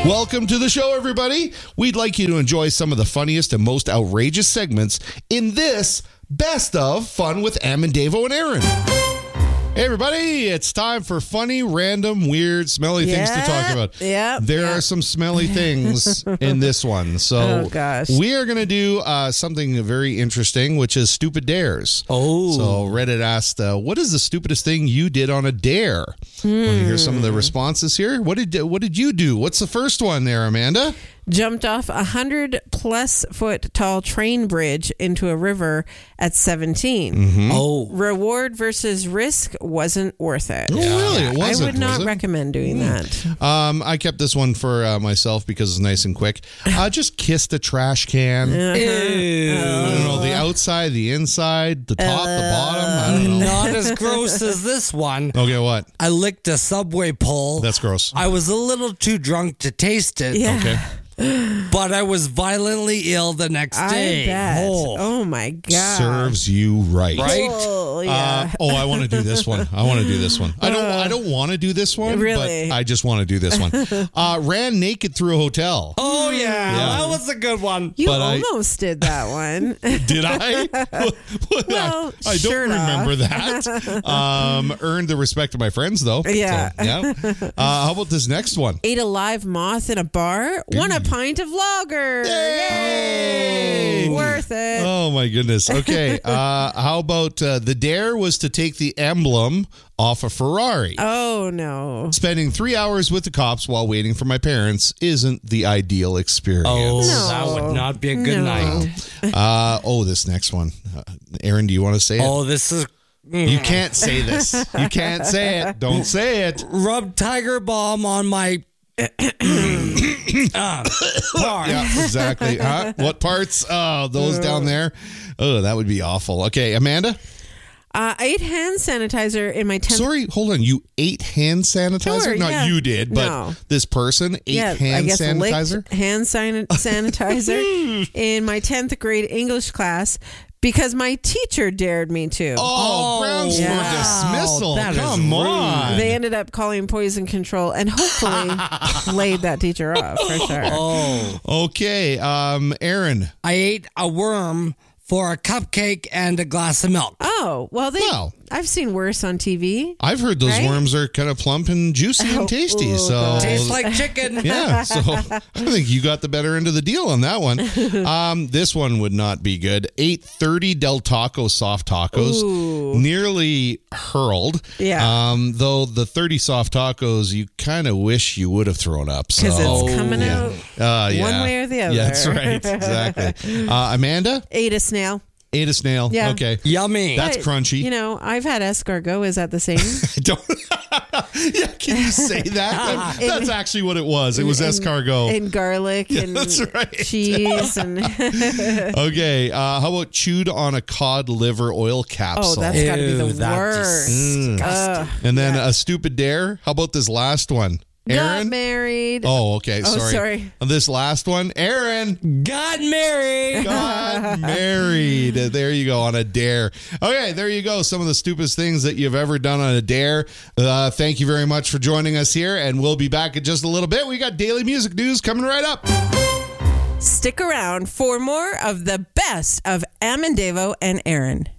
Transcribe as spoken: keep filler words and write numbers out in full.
Welcome to the show, everybody. We'd like you to enjoy some of the funniest and most outrageous segments in this Best of Fun with Am and Davo and Aaron. Hey, everybody, it's time for funny, random, weird, smelly Yeah, things to talk about. yep, There yep. are some smelly things in this one. So Oh, gosh. we are going to do uh, something very interesting, which is stupid dares. Oh. So Reddit asked, uh, what is the stupidest thing you did on a dare? Mm. Want to hear some of the responses here? What did what did you do? What's the first one there, Amanda? Jumped off a hundred plus foot tall train bridge into a river at seventeen. Mm-hmm. Oh. Reward versus risk wasn't worth it. Oh, really? It wasn't, I would not was it? recommend doing that. Um, I kept this one for uh, myself because it's nice and quick. I uh, just kissed a trash can. Ew. I don't know, the outside, the inside, the top, the bottom. I don't know. Not as gross as this one. Okay, what? I licked a Subway pole. That's gross. I was a little too drunk to taste it. Yeah. Okay. But I was violently ill the next I day. bet. Oh. Oh, my God. Serves you right. Right? Oh, Uh, yeah. oh, I want to do this one. I want to do this one. I don't. I don't want to do this one. Really? But I just want to do this one. Uh, ran naked through a hotel. Oh, yeah. Yeah. That was a good one. you but I- almost did that one. Did I? Well, I, I don't shirt remember off. that. Um, earned the respect of my friends, though. Yeah. So, yeah. Uh, how about this next one? Ate a live moth in a bar. Won a pint of lager. Yay! Worth it. Oh my goodness. Okay. Uh, how about uh, the dare was to take the emblem off a Ferrari. Oh, no. Spending three hours with the cops while waiting for my parents isn't the ideal experience. Oh, No. that would not be a good No. night. Uh, oh, this next one. Uh, Aaron, do you want to say it? Oh, this is... You can't say this. You can't say it. Don't say it. Rub Tiger Balm on my... uh, part. Yeah, exactly. Huh? What parts? Oh, those down there. Oh, that would be awful. Okay, Amanda? Uh, I ate hand sanitizer in my tenth. Sorry, hold on. You ate hand sanitizer? Sure, Not yeah. you did, but No. this person ate yeah, hand I guess sanitizer? licked hand san- sanitizer in my tenth grade English class because my teacher dared me to. Oh, Oh, grounds yeah. for dismissal. That is Come rude. on. They ended up calling poison control and hopefully laid that teacher off for sure. Oh. Okay, um, Aaron. I ate a worm for a cupcake and a glass of milk. Oh, well, they. Well. I've seen worse on T V. I've heard those Right? worms are kind of plump and juicy Oh, and tasty. oh, so God. Tastes like chicken. yeah, so I think you got the better end of the deal on that one. Um, this one would not be good. Ate thirty Del Taco soft tacos, Ooh. nearly hurled. Yeah. Um, though the thirty soft tacos, you kind of wish you would have thrown up. So. Because it's coming yeah. out Uh, yeah. one way or the other. Yeah, that's right. Exactly. Uh, Amanda? Ate a snail. Ate a snail. Yeah. Okay. Yummy. That's But, crunchy. You know, I've had escargot. Is that the same? I don't. Yeah, can you say that? In- That's actually what it was. It was And- escargot. And garlic and that's right. cheese and Okay, uh, how about chewed on a cod liver oil capsule? oh, that's got to be the Ew, that's worst. disgusting. Ugh. and then a stupid dare. How about this last one? Got Aaron? married. Oh, okay. Oh, Sorry. sorry. This last one. Aaron Got married. got married. There you go, on a dare. Okay, there you go. Some of the stupidest things that you've ever done on a dare. Uh, thank you very much for joining us here, and we'll be back in just a little bit. We got daily music news coming right up. Stick around for more of the best of Am and Davo and Aaron.